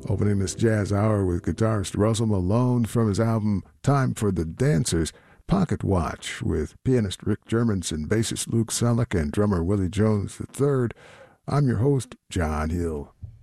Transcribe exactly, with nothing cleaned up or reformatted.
Opening this jazz hour with guitarist Russell Malone from his album Time for the Dancers, Pocket Watch, with pianist Rick Germanson, bassist Luke Selleck, and drummer Willie Jones the third. I'm your host, John Hill.